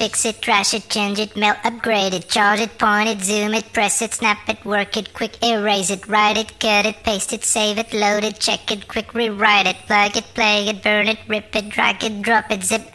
fix it, trash it, change it, mail, upgrade it, charge it, point it, zoom it, press it, snap it, work it, quick erase it, write it, cut it, paste it, save it, load it, check it, quick rewrite it, plug it, play it, burn it, rip it, drag it, drop it, zip